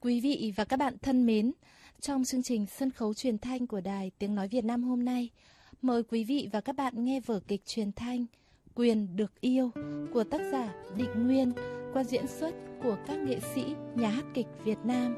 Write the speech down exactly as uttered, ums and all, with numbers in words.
Quý vị và các bạn thân mến, trong chương trình sân khấu truyền thanh của Đài Tiếng Nói Việt Nam hôm nay, mời quý vị và các bạn nghe vở kịch truyền thanh Quyền được yêu của tác giả Định Nguyên qua diễn xuất của các nghệ sĩ nhà hát kịch Việt Nam.